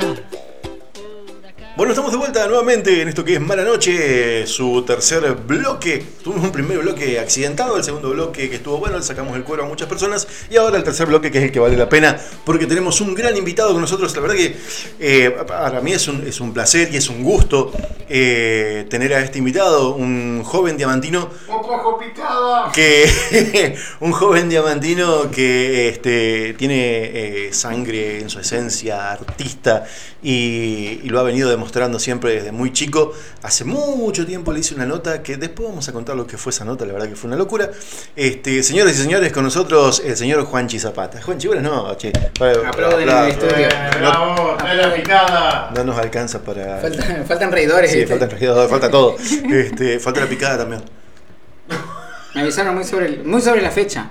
Bueno, estamos de vuelta nuevamente en esto que es Mala Noche, su tercer bloque. Tuvimos un primer bloque accidentado, el segundo bloque que estuvo bueno, le sacamos el cuero a muchas personas, y ahora el tercer bloque que es el que vale la pena, porque tenemos un gran invitado con nosotros. La verdad que para mí es un placer y es un gusto tener a este invitado, un joven diamantino. ¡Ojo picada! Un joven diamantino que tiene sangre en su esencia, artista, y lo ha venido demostrando siempre desde muy chico. Hace mucho tiempo le hice una nota que después vamos a contar lo que fue esa nota, la verdad que fue una locura. Señoras y señores, con nosotros el señor Juanchi Zapata. Juanchi, buenas noches. Aplauden en el estudio. ¡Bravo! ¡Dale la picada! No nos alcanza para... Faltan reidores. Sí, faltan reidores, falta todo. Falta la picada también. Me avisaron muy sobre la fecha.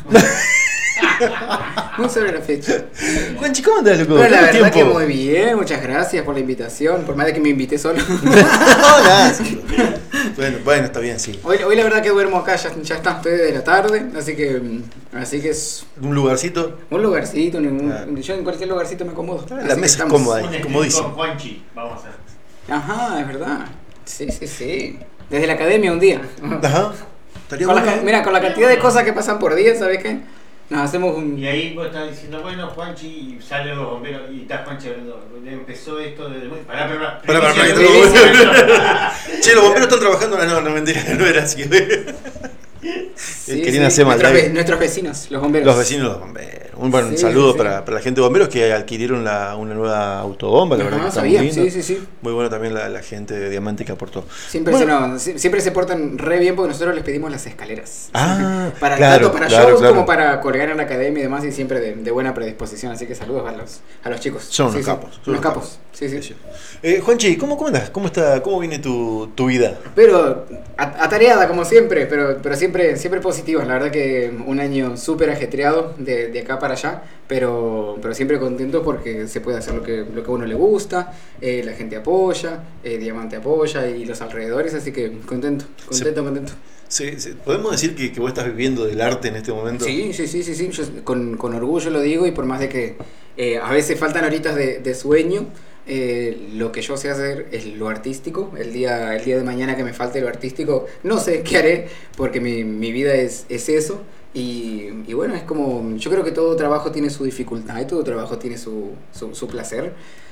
Muy sobre la fecha. Juanchi, ¿cómo andás, loco? Pero la verdad que muy bien, muchas gracias por la invitación, por más de que me invité solo. Hola. Bueno, está bien, sí. Hoy la verdad que duermo acá, ya está, estoy de la tarde, así que es ¿Un lugarcito? un lugarcito, yo en cualquier lugarcito me acomodo. La mesa es cómoda, comodísima. Con Juanchi, vamos a hacer. Ajá, es verdad. Sí. Desde la academia un día. Ajá. Estaría bueno. Mira, con la cantidad de cosas que pasan por día, ¿sabes qué? Nos hacemos un... Y ahí vos estás diciendo, bueno, Juanchi, y salen los bomberos, y está Juanchi hablando, empezó esto desde... Pará. Che, los bomberos están trabajando. No, mentira, no era así. Querían hacer maldad. Nuestros vecinos, los bomberos. Los vecinos, los bomberos. Un saludo para la gente de bomberos que adquirieron una nueva autobomba, la verdad que está muy lindo. Sí. Muy bueno también la gente de Diamante que aportó. Siempre se portan re bien porque nosotros les pedimos las escaleras. Claro, tanto para shows como para colgar en la academia y demás, y siempre de buena predisposición. Así que saludos a los chicos. Son unos capos. Unos capos. Sí. Juanchi, ¿cómo andás? ¿Cómo viene tu vida? Pero atareada como siempre, pero siempre positiva. La verdad que un año súper ajetreado de acá para allá, pero siempre contento porque se puede hacer lo que a uno le gusta, la gente apoya, Diamante apoya y los alrededores, así que contento. ¿Podemos decir que vos estás viviendo del arte en este momento? Sí, yo con orgullo lo digo, y por más de que a veces faltan horitas de sueño, lo que yo sé hacer es lo artístico. El día de mañana que me falte lo artístico, no sé qué haré, porque mi vida es eso. Y bueno, es como, yo creo que todo trabajo tiene su dificultad y todo trabajo tiene su placer.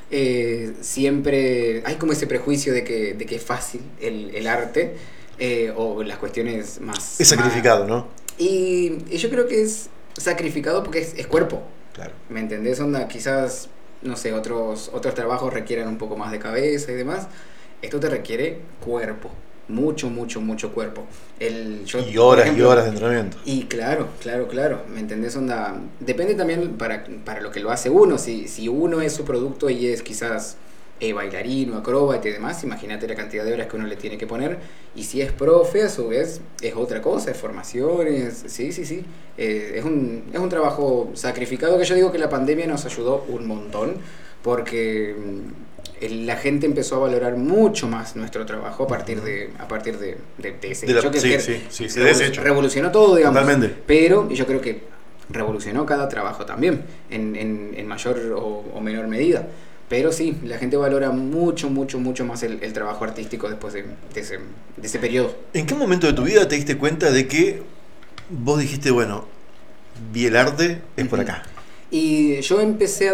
Siempre hay como ese prejuicio de que es fácil el arte, o las cuestiones más... Es sacrificado, ¿no? Y yo creo que es sacrificado porque es cuerpo. Claro. ¿Me entendés? Quizás, no sé, otros trabajos requieran un poco más de cabeza y demás. Esto te requiere cuerpo. Mucho cuerpo. Y horas de entrenamiento. Y claro. ¿Me entendés? Depende también para lo que lo hace uno. Si uno es su producto y es quizás bailarín o acróbata y demás, imagínate la cantidad de horas que uno le tiene que poner. Y si es profe, a su vez, es otra cosa, es formaciones. Sí. Es un trabajo sacrificado, que yo digo que la pandemia nos ayudó un montón, porque la gente empezó a valorar mucho más nuestro trabajo a partir de ese hecho. De ese hecho. Revolucionó todo, digamos. Totalmente. Pero yo creo que revolucionó cada trabajo también, en mayor o menor medida. Pero sí, la gente valora mucho más el trabajo artístico después de ese periodo. ¿En qué momento de tu vida te diste cuenta de que vos dijiste, bueno, vi el arte, es por acá? Y yo empecé a